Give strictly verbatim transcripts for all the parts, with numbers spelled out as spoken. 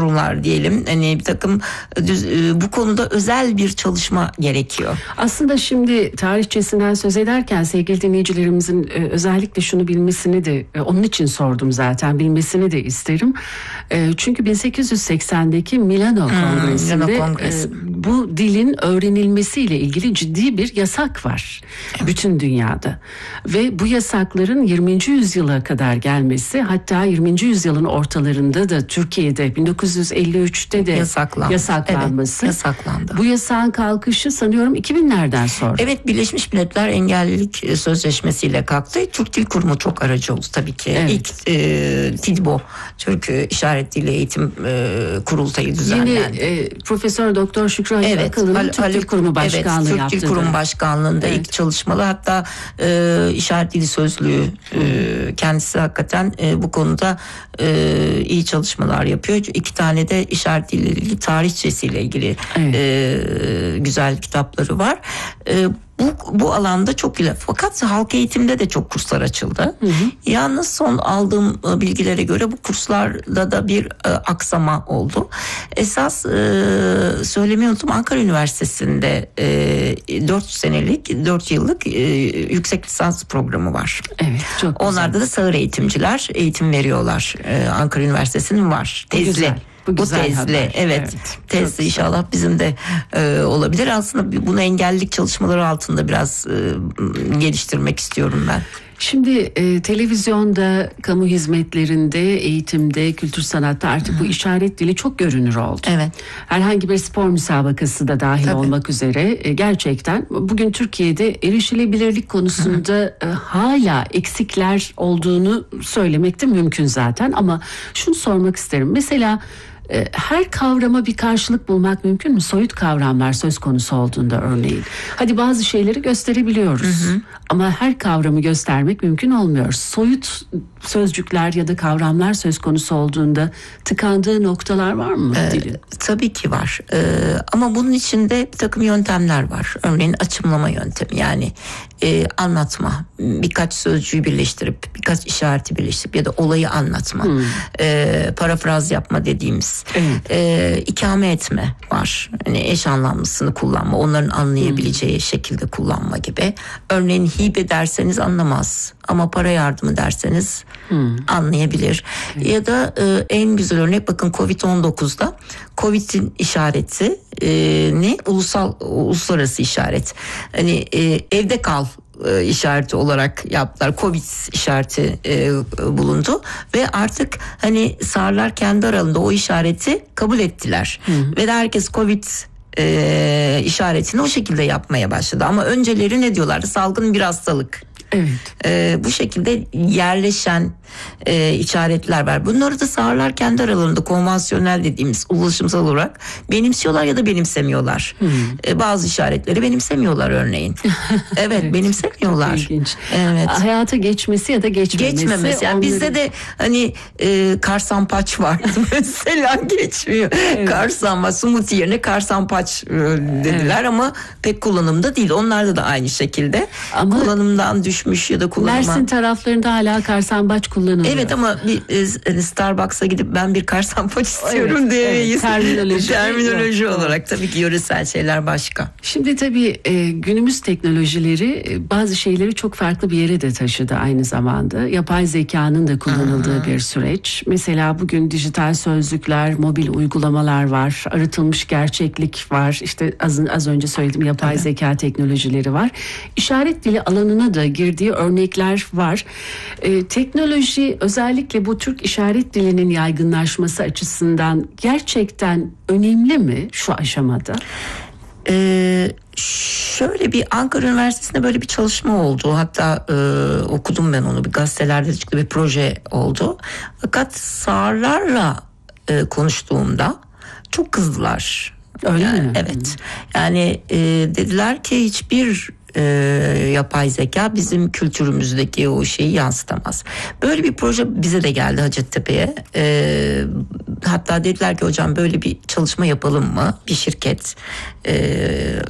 sorunlar diyelim. Hani bir takım düz, bu konuda özel bir çalışma gerekiyor. Aslında şimdi tarihçesinden söz ederken sevgili dinleyicilerimizin özellikle şunu bilmesini de onun için sordum zaten, bilmesini de isterim. Çünkü bin sekiz yüz seksendeki Milano Kongresi'nde hmm, Milano Kongresi. bu dilin öğrenilmesiyle ilgili ciddi bir yasak var. Evet. Bütün dünyada. Ve bu yasakların yirminci yüzyıla kadar gelmesi, hatta yirminci yüzyılın ortalarında da Türkiye'de bin dokuz yüz elli üçte de Yasaklandı. yasaklanması. Evet, yasaklandı. Bu yasağın kalkışı sanıyorum iki binlerden sonra. Evet, Birleşmiş Milletler Engellilik Sözleşmesi'yle kalktı. Türk Dil Kurumu çok aracı oldu tabii ki. Evet. İlk e, TİDBO, Türk İşaret Dili Eğitim e, Kurultayı düzenlendi. Yine e, Profesör Doktor Şükrü Halil evet, Akıl'ın Hal- Türk Dil Kurumu Başkanlığı evet, yaptı. Türk Dil Kurumu Başkanlığı'nda evet. ilk çalışmalı. Hatta e, İşaret Dili Sözlüğü e, kendisi hakikaten e, bu konuda e, iyi çalışmalar yapıyor. İki tane de işaret diliyle ilgili tarihçesiyle ilgili evet. e, güzel kitapları var. E, Bu, bu alanda çok güzel. Fakat halk eğitimde de çok kurslar açıldı. Hı hı. Yalnız son aldığım bilgilere göre bu kurslarda da bir e, aksama oldu. Esas e, söylemeyi unuttum, Ankara Üniversitesi'nde e, dört senelik, dört yıllık e, yüksek lisans programı var. Evet, çok güzel. Onlarda da sağır eğitimciler eğitim veriyorlar. E, Ankara Üniversitesi'nin var. Tezli. Bu, bu tezli haber. evet, evet tezli inşallah bizim de e, olabilir. Aslında bunu engellilik çalışmaları altında biraz e, geliştirmek istiyorum ben. Şimdi e, televizyonda, kamu hizmetlerinde, eğitimde, kültür sanatta artık bu işaret dili çok görünür oldu. Evet. Herhangi bir spor müsabakası da dahil Tabii. olmak üzere e, gerçekten bugün Türkiye'de erişilebilirlik konusunda e, hala eksikler olduğunu söylemek de mümkün zaten. Ama şunu sormak isterim. Mesela her kavrama bir karşılık bulmak mümkün mü? Soyut kavramlar söz konusu olduğunda örneğin. Hadi bazı şeyleri gösterebiliyoruz. Hı hı. Ama her kavramı göstermek mümkün olmuyor. Soyut sözcükler ya da kavramlar söz konusu olduğunda tıkandığı noktalar var mı ee, dilin? Tabii ki var. Ee, ama bunun içinde bir takım yöntemler var. Örneğin açımlama yöntemi, yani e, anlatma. Birkaç sözcüğü birleştirip, birkaç işareti birleştirip ya da olayı anlatma. Hmm. E, parafraz yapma dediğimiz. Evet. E, ikame etme var. Yani eş anlamlısını kullanma. Onların anlayabileceği hmm. şekilde kullanma gibi. Örneğin hibe derseniz anlamaz. Ama para yardımı derseniz hmm. anlayabilir. Evet. Ya da e, en güzel örnek, bakın kovid on dokuzda Covid'in işareti e, ne? Ulusal, uluslararası işaret. Hani e, evde kal e, işareti olarak yaptılar. Covid işareti e, bulundu ve artık hani sağırlar kendi aralarında o işareti kabul ettiler. Hmm. Ve de herkes Covid e, işaretini o şekilde yapmaya başladı. Ama önceleri ne diyorlardı? Salgın bir hastalık. Evet. Ee, bu şekilde yerleşen e, işaretler var. Bunları da sağırlar kendi aralarında konvansiyonel dediğimiz ulaşımsal olarak benimsiyorlar ya da benimsemiyorlar. Hmm. Ee, bazı işaretleri benimsemiyorlar örneğin. Evet, evet, benimsemiyorlar. İlginç. Evet. Hayata geçmesi ya da geçmemesi. Geçmemesi. Yani onları... Bizde de hani e, karsampaç vardı mesela, geçmiyor. Evet. Karsampaç, smoothie yerine karsampaç e, dediler evet. ama pek kullanımda değil. Onlarda da aynı şekilde ama... kullanımdan düş ya da kullanıma. Mersin taraflarında hala karsambaç kullanılıyor. Evet, ama bir e, Starbucks'a gidip ben bir karsambaç istiyorum evet, diyemeyiz. Evet, terminoloji. terminoloji olarak tabii ki yöresel şeyler başka. Şimdi tabii e, günümüz teknolojileri e, bazı şeyleri çok farklı bir yere de taşıdı aynı zamanda. Yapay zekanın da kullanıldığı Aha. bir süreç. Mesela bugün dijital sözlükler, mobil uygulamalar var. Arıtılmış gerçeklik var. İşte az, az önce söyledim, yapay tabii. zeka teknolojileri var. İşaret dili alanına da girdiği örnekler var. Ee, teknoloji özellikle bu Türk işaret dilinin yaygınlaşması açısından gerçekten önemli mi şu aşamada? Ee, şöyle bir Ankara Üniversitesi'nde böyle bir çalışma oldu. Hatta e, okudum ben onu, bir gazetelerde çıktı, bir proje oldu. Fakat sağırlarla e, konuştuğumda çok kızdılar. Öyle yani, mi? Evet. Yani e, dediler ki hiçbir E, yapay zeka bizim kültürümüzdeki o şeyi yansıtamaz. Böyle bir proje bize de geldi Hacettepe'ye. E, hatta dediler ki hocam böyle bir çalışma yapalım mı? Bir şirket, e,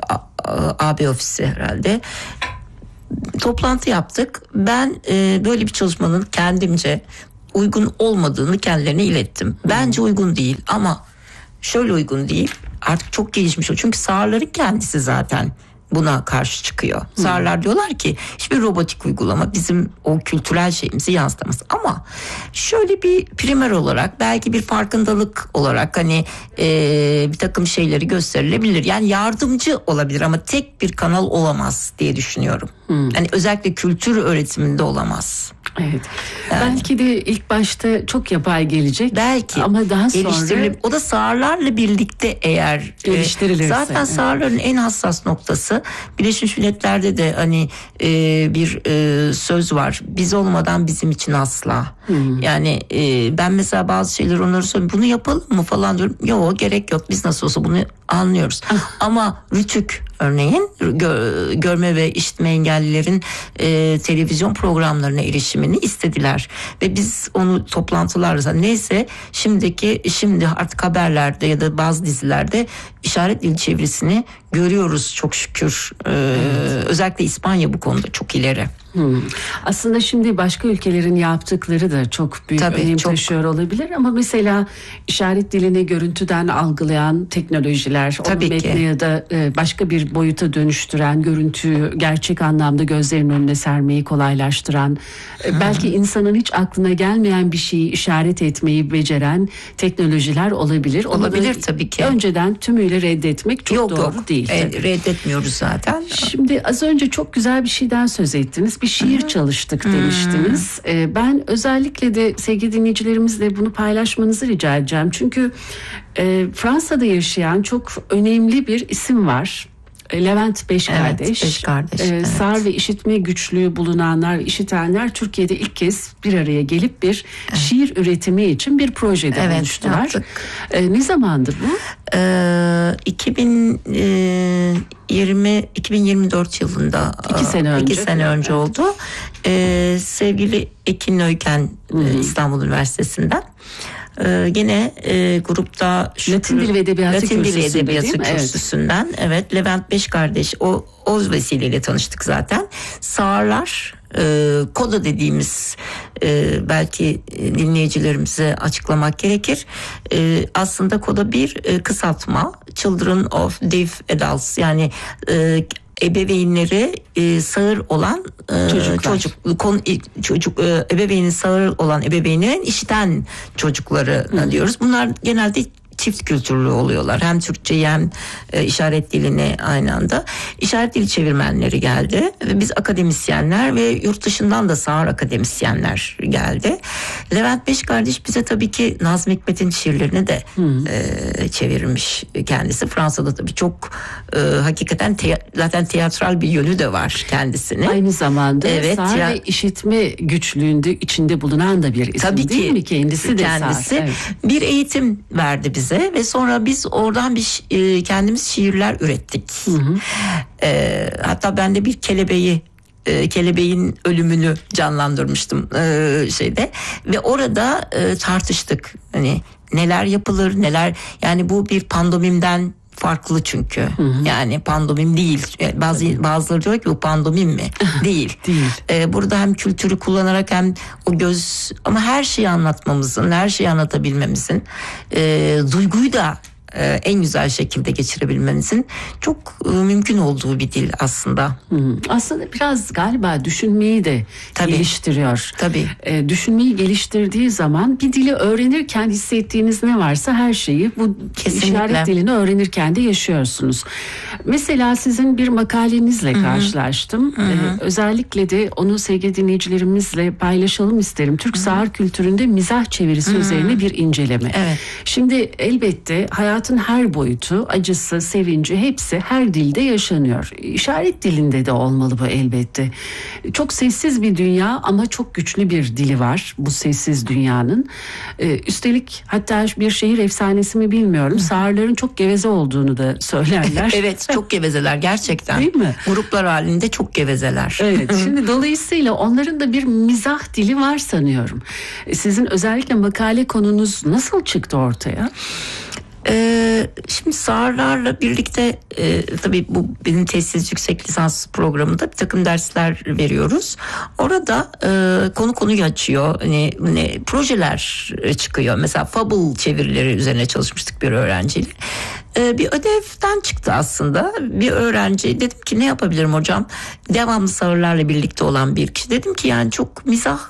A B ofisi herhalde. Toplantı yaptık. Ben e, böyle bir çalışmanın kendimce uygun olmadığını kendilerine ilettim. Bence uygun değil ama şöyle uygun değil. Artık çok gelişmiş o. Çünkü sağırların kendisi zaten buna karşı çıkıyor. Hmm. Sağırlar diyorlar ki hiçbir robotik uygulama bizim o kültürel şeyimizi yansıtamaz. Ama şöyle bir primer olarak, belki bir farkındalık olarak hani e, bir takım şeyleri gösterilebilir. Yani yardımcı olabilir ama tek bir kanal olamaz diye düşünüyorum. Hmm. Yani özellikle kültür öğretiminde olamaz. Evet. Yani. Belki de ilk başta çok yapay gelecek. Belki. Ama daha sonra o da sağırlarla birlikte eğer geliştirilirse. Zaten evet. Sağırların en hassas noktası, Birleşmiş Milletler'de de hani e, bir e, söz var. Biz olmadan bizim için asla. Hmm. Yani e, ben mesela bazı şeyleri onlara söylüyorum. Bunu yapalım mı falan diyorum. Yok, gerek yok. Biz nasıl olsa bunu anlıyoruz. Ah. Ama Rütük örneğin gö- görme ve işitme engellilerin e, televizyon programlarına erişimini istediler ve biz onu toplantılarla neyse şimdiki şimdi artık haberlerde ya da bazı dizilerde işaret dili çevirisini görüyoruz çok şükür. Ee, evet. Özellikle İspanya bu konuda çok ileri. Hmm. Aslında şimdi başka ülkelerin yaptıkları da çok büyük Tabii, önem çok... taşıyor olabilir ama mesela işaret dilini görüntüden algılayan teknolojiler, onu metne ya da başka bir boyuta dönüştüren, görüntüyü gerçek anlamda gözlerinin önüne sermeyi kolaylaştıran, hmm. belki insanın hiç aklına gelmeyen bir şeyi işaret etmeyi beceren teknolojiler olabilir. Olabilir Onu tabii ki. Önceden tümüyle reddetmek çok yok, doğru yok. değil. E, reddetmiyoruz zaten. Şimdi az önce çok güzel bir şeyden söz ettiniz. Bir şiir Hı-hı. çalıştık demiştiniz. Hmm. Ee, ben özellikle de sevgili dinleyicilerimizle bunu paylaşmanızı rica edeceğim. Çünkü e, Fransa'da yaşayan çok önemli bir isim var. Levent Beş Kardeş. Evet, Beş Kardeş. Ee, evet. Sağır ve işitme güçlüğü bulunanlar, işitenler Türkiye'de ilk kez bir araya gelip bir evet. şiir üretimi için bir projede evet, buluştular. Ee, ne zamandı bu? Ee, iki bin yirmi iki bin yirmi dört yılında iki sene önce, iki sene önce evet. oldu. Ee, sevgili Ekin Öyken hmm. İstanbul Üniversitesi'nden. Ee, gene e, grupta Latin Dili ve Edebiyatı Latin Dili Edebiyatı evet. kürsüsünden evet Levent Beş Kardeş o o vesileyle tanıştık zaten. Sağırlar e, koda dediğimiz e, belki dinleyicilerimize açıklamak gerekir. E, aslında koda bir e, kısaltma, Children of Deaf Adults, yani e, ebeveynleri e, sağır olan e, çocuk konu, çocuk e, ebeveyni sağır olan ebeveynlerin işiten çocukları Hı. diyoruz. Bunlar genelde çift kültürlü oluyorlar. Hem Türkçe hem e, işaret dilini aynı anda. İşaret dili çevirmenleri geldi ve biz akademisyenler ve yurt dışından da sağır akademisyenler geldi. Levent Beş Kardeş bize tabii ki Nazım Hikmet'in şiirlerini de e, çevirmiş kendisi. Fransa'da tabii çok e, hakikaten te- zaten tiyatral bir yönü de var kendisinin. Aynı zamanda evet, sağır ya, ve işitme güçlüğünde içinde bulunan da bir isim tabii değil ki, mi? Kendisi de kendisi sağır. Evet. Bir eğitim verdi bize. Ve sonra biz oradan bir e, kendimiz şiirler ürettik. Hı hı. E, hatta ben de bir kelebeği e, kelebeğin ölümünü canlandırmıştım e, şeyde ve orada e, tartıştık. Hani neler yapılır, neler, yani bu bir pandomimden farklı çünkü. Hı hı. Yani pandomim değil. Bazı bazıları diyor ki bu pandomim mi? Değil. Değil. Ee, burada hem kültürü kullanarak hem o göz, ama her şeyi anlatmamızın, her şeyi anlatabilmemizin, e, duyguyu da e, en güzel şekilde geçirebilmemizin çok e, mümkün olduğu bir dil aslında. Hmm. Aslında biraz galiba düşünmeyi de Tabii. geliştiriyor. Tabii. E, düşünmeyi geliştirdiği zaman bir dili öğrenirken hissettiğiniz ne varsa her şeyi bu Kesinlikle. işaret dilini öğrenirken de yaşıyorsunuz. Mesela sizin bir makalenizle Hı-hı. karşılaştım. Hı-hı. E, özellikle de onu sevgili dinleyicilerimizle paylaşalım isterim. Türk Hı-hı. sağır kültüründe mizah çevirisi Hı-hı. üzerine bir inceleme. Evet. Şimdi elbette hayat Hayatın her boyutu, acısı, sevinci hepsi her dilde yaşanıyor. İşaret dilinde de olmalı bu elbette. Çok sessiz bir dünya ama çok güçlü bir dili var bu sessiz dünyanın. Ee, üstelik hatta bir şehir efsanesi mi bilmiyorum. Sağırların çok geveze olduğunu da söylerler. Evet, çok gevezeler gerçekten. Değil mi? Gruplar halinde çok gevezeler. Evet. Şimdi dolayısıyla onların da bir mizah dili var sanıyorum. Sizin özellikle makale konunuz nasıl çıktı ortaya? Ee, şimdi sağırlarla birlikte e, tabii bu benim tesis yüksek lisans programında bir takım dersler veriyoruz. Orada e, konu konuyu açıyor. Hani, hani projeler çıkıyor. Mesela Fable çevirileri üzerine çalışmıştık bir öğrenciyle. Ee, bir ödevden çıktı aslında. Bir öğrenci, dedim ki ne yapabilirim hocam? Devamlı sağırlarla birlikte olan bir kişi. Dedim ki yani çok mizah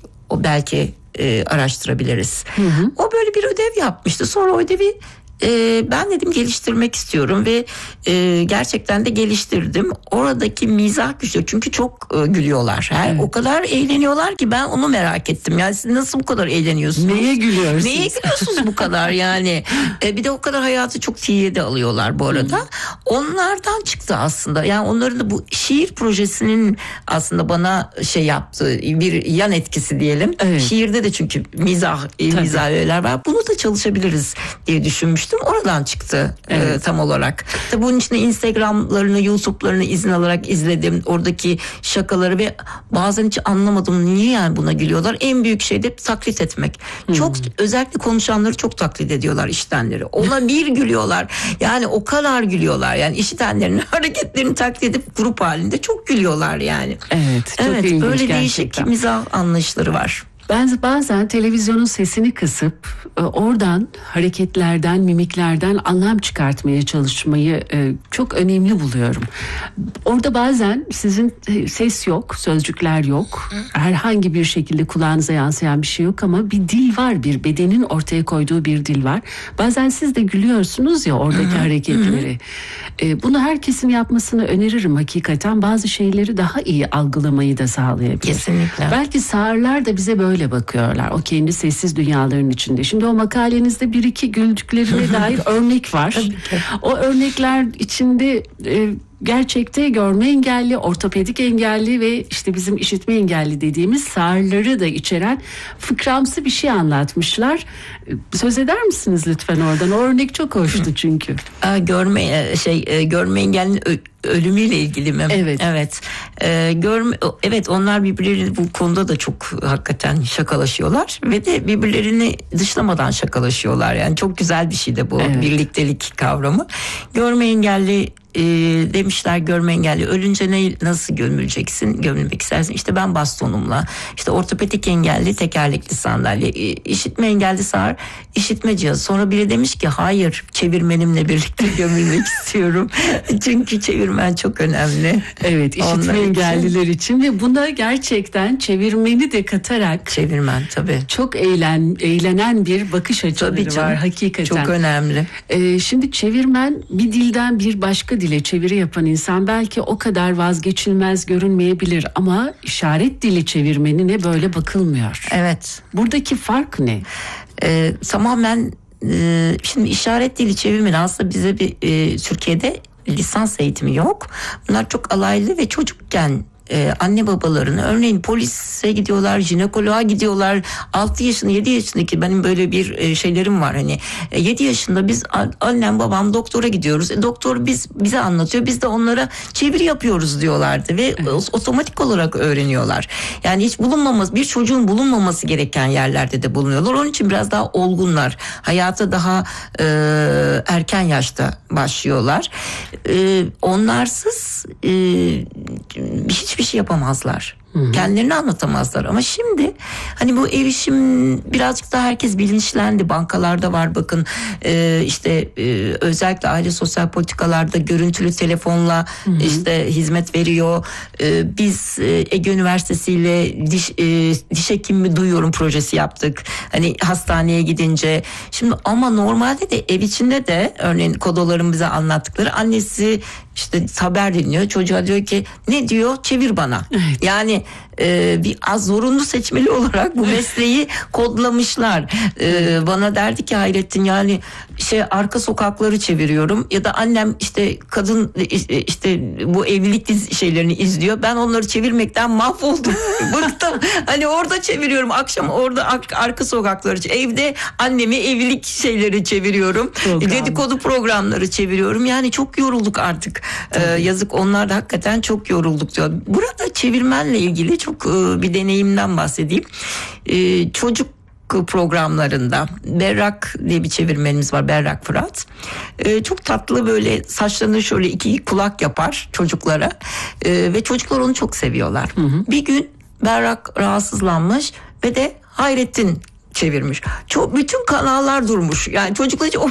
o belki e, araştırabiliriz. Hı hı. O böyle bir ödev yapmıştı. Sonra o ödevi e, ben dedim geliştirmek istiyorum ve e, gerçekten de geliştirdim. Oradaki mizah güçlü çünkü çok e, gülüyorlar. Her evet. O kadar eğleniyorlar ki ben onu merak ettim. Yani siz nasıl bu kadar eğleniyorsunuz? Neye gülüyorsunuz? Neye gülüyorsunuz bu kadar yani? E, bir de o kadar hayatı çok tiye de alıyorlar bu arada. Hmm. Onlardan çıktı aslında. Yani onların da bu şiir projesinin aslında bana şey yaptığı bir yan etkisi diyelim. Evet. Şiirde de çünkü mizah, mizah öğeler var. Bunu da çalışabiliriz diye düşünmüştüm. Oradan çıktı evet. e, tam olarak. Tabii bunun içinde Instagram'larını, YouTube'larını izin alarak izledim. Oradaki şakaları ve bazen hiç anlamadım niye yani buna gülüyorlar. En büyük şey de taklit etmek. Hmm. Çok özellikle konuşanları çok taklit ediyorlar işitenleri. Ona bir gülüyorlar. Yani o kadar gülüyorlar. Yani işitenlerin hareketlerini taklit edip grup halinde çok gülüyorlar yani. Evet. Çok evet, ilginç böyle gerçekten. Değişik mizah anlayışları var. Ben bazen televizyonun sesini kısıp oradan hareketlerden, mimiklerden anlam çıkartmaya çalışmayı çok önemli buluyorum. Orada bazen sizin ses yok, sözcükler yok. Herhangi bir şekilde kulağınıza yansıyan bir şey yok ama bir dil var, bir bedenin ortaya koyduğu bir dil var. Bazen siz de gülüyorsunuz ya oradaki hareketleri. Bunu herkesin yapmasını öneririm hakikaten. Bazı şeyleri daha iyi algılamayı da sağlayabilir. Kesinlikle. Belki sağırlar da bize böyle bakıyorlar. O kendi sessiz dünyaların içinde. Şimdi o makalenizde bir iki güldüklerine dair örnek var. O örnekler içinde e, gerçekte görme engelli, ortopedik engelli ve işte bizim işitme engelli dediğimiz sağırları da içeren fıkramsı bir şey anlatmışlar. Söz eder misiniz lütfen oradan? O örnek çok hoştu çünkü. Görme şey görme engelli ölümüyle ilgili mi? Evet. Evet. Ee, görme, evet onlar birbirleri bu konuda da çok hakikaten şakalaşıyorlar ve de birbirlerini dışlamadan şakalaşıyorlar. Yani çok güzel bir şey de bu evet. Birliktelik kavramı. Görme engelli e, demişler görme engelli ölünce ne nasıl gömüleceksin? Gömülmek istersin. İşte ben bastonumla. İşte ortopedik engelli tekerlekli sandalye. İşitme engelli sağır işitme cihazı. Sonra biri demiş ki hayır çevirmenimle birlikte gömülmek istiyorum. Çünkü çevirmen çok önemli. Evet, işitme engelliler için. için ve buna gerçekten çevirmeni de katarak çevirmen tabii. Çok eğlen eğlenen bir bakış açıları var hakikaten. Çok önemli. Ee, şimdi çevirmen bir dilden bir başka dile çeviri yapan insan belki o kadar vazgeçilmez görünmeyebilir ama işaret dili çevirmenine böyle bakılmıyor. Evet. Buradaki fark ne? Ee, tamamen e, şimdi işaret dili çevirmeni aslında bize bir e, Türkiye'de lisans eğitimi yok. Bunlar çok alaylı ve çocukken Ee, anne babalarını örneğin polise gidiyorlar, jinekoloğa gidiyorlar. altı yaşında yedi yaşındaki benim böyle bir e, şeylerim var hani e, yedi yaşında biz annem babam doktora gidiyoruz. E, doktor biz bize anlatıyor. Biz de onlara çeviri yapıyoruz diyorlardı ve evet. Otomatik olarak öğreniyorlar. Yani hiç bulunmaması bir çocuğun bulunmaması gereken yerlerde de bulunuyorlar. Onun için biraz daha olgunlar. Hayata daha e, erken yaşta başlıyorlar. E, onlarsız e, hiç hiçbir şey yapamazlar. Hı-hı. Kendilerini anlatamazlar ama şimdi hani bu erişim birazcık daha herkes bilinçlendi. Bankalarda var bakın e, işte e, özellikle aile sosyal politikalarda görüntülü telefonla Hı-hı. işte hizmet veriyor. E, biz e, Ege Üniversitesi ile diş, e, diş hekimi duyuyorum projesi yaptık. Hani hastaneye gidince şimdi ama normalde de ev içinde de örneğin kodoların bize anlattıkları annesi işte haber dinliyor. Çocuğa diyor ki ne diyor? Çevir bana. Evet. Yani e, bir az zorunlu seçmeli olarak bu mesleği kodlamışlar. E, bana derdi ki Hayrettin yani şey arka sokakları çeviriyorum ya da annem işte kadın işte bu evlilik şeylerini izliyor. Ben onları çevirmekten mahvoldum. Bıktım. Hani orada çeviriyorum. Akşam orada arka sokakları evde annemi evlilik şeyleri çeviriyorum. Program. Dedikodu programları çeviriyorum. Yani çok yorulduk artık. Ee, yazık onlar da hakikaten çok yorulduk diyor. Burada çevirmenle ilgili çok e, bir deneyimden bahsedeyim. E, çocuk çocuk programlarında Berrak diye bir çevirmenimiz var, Berrak Fırat. Ee, çok tatlı, böyle saçlarını şöyle iki kulak yapar çocuklara ee, ve çocuklar onu çok seviyorlar. Hı hı. Bir gün Berrak rahatsızlanmış ve de Hayrettin çevirmiş. Çok, bütün kanallar durmuş. Yani çocuklar hiç o